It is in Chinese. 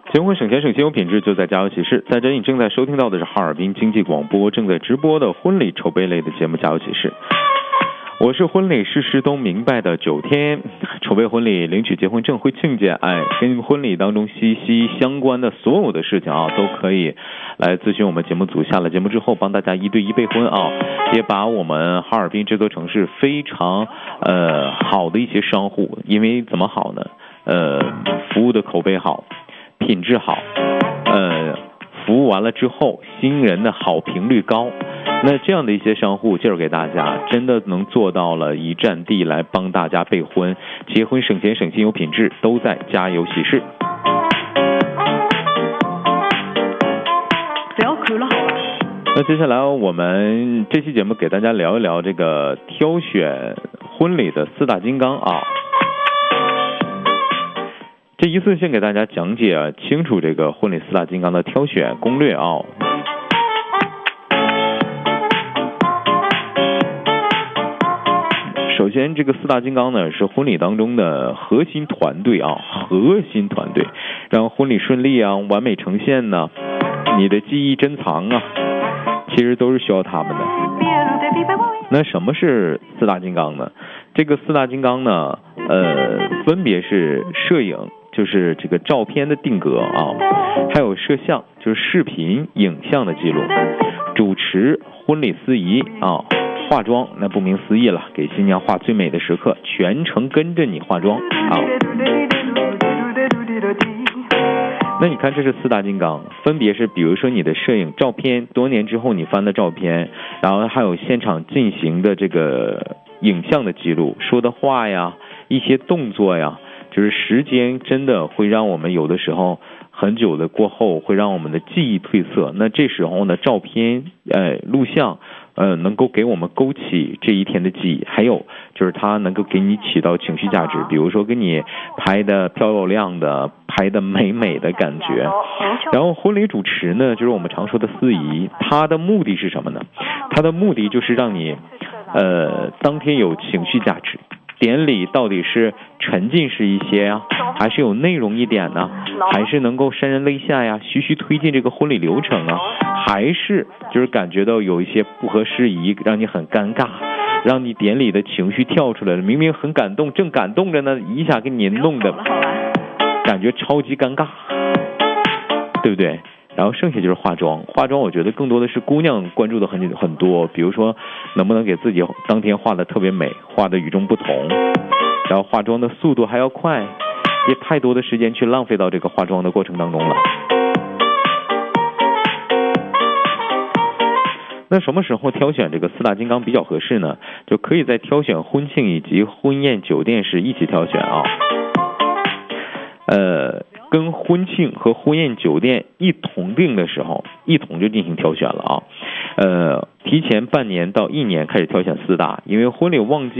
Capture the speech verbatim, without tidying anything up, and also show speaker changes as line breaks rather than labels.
结婚省钱省心有品质，就在家有喜事。在这里你正在收听到的是哈尔滨经济广播正在直播的婚礼筹备类的节目《家有喜事》。我是婚礼事事都明白的九天，筹备婚礼、领取结婚证、会庆节，哎，跟婚礼当中息息相关的所有的事情啊，都可以来咨询我们节目组。下了节目之后，帮大家一对一备婚啊，也把我们哈尔滨这座城市非常呃好的一些商户，因为怎么好呢？呃，服务的口碑好。品质好，呃，服务完了之后，新人的好评率高，那这样的一些商户介绍给大家，真的能做到了一站地来帮大家备婚，结婚省钱省心有品质，都在家有喜事。那接下来我们这期节目给大家聊一聊这个挑选婚礼的四大金刚啊。这一次先给大家讲解、啊、清楚这个婚礼四大金刚的挑选攻略啊。首先，这个四大金刚呢是婚礼当中的核心团队啊，核心团队，让婚礼顺利啊、完美呈现呢、啊，你的记忆珍藏啊，其实都是需要他们的。那什么是四大金刚呢？这个四大金刚呢，呃，分别是摄影。就是这个照片的定格啊，还有摄像，就是视频影像的记录，主持婚礼司仪啊，化妆那不明思义了，给新娘画最美的时刻，全程跟着你化妆啊。那你看这是四大金刚，分别是比如说你的摄影照片，多年之后你翻的照片，然后还有现场进行的这个影像的记录，说的话呀，一些动作呀。就是时间真的会让我们有的时候很久的过后会让我们的记忆褪色，那这时候呢照片呃录像呃能够给我们勾起这一天的记忆，还有就是它能够给你起到情绪价值，比如说给你拍的漂漂亮的，拍的美美的感觉。然后婚礼主持呢就是我们常说的司仪，它的目的是什么呢？它的目的就是让你呃当天有情绪价值，典礼到底是沉浸式一些呀、啊，还是有内容一点呢？还是能够潸然泪下呀，徐徐推进这个婚礼流程啊？还是就是感觉到有一些不合时宜，让你很尴尬，让你典礼的情绪跳出来了，明明很感动，正感动着呢，一下给你弄的感觉超级尴尬，对不对？然后剩下就是化妆，化妆我觉得更多的是姑娘关注的很很多，比如说能不能给自己当天画的特别美，画的与众不同，然后化妆的速度还要快，别太多的时间去浪费到这个化妆的过程当中了。那什么时候挑选这个四大金刚比较合适呢？就可以在挑选婚庆以及婚宴酒店时一起挑选啊。呃跟婚庆和婚宴酒店一同定的时候，一同就进行挑选了啊。呃，提前半年到一年开始挑选四大，因为婚礼旺季